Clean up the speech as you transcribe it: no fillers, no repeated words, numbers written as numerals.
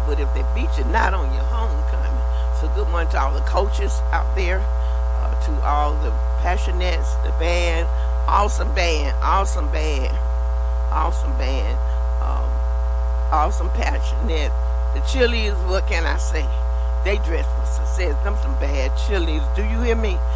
but if they beat you, not on your homecoming. So good morning to all the coaches out there, to all the passionates, the band, awesome band, awesome band, awesome band, um, awesome passionate. The cheerleaders, what can I say? They dress for success. Them some bad cheerleaders. Do you hear me?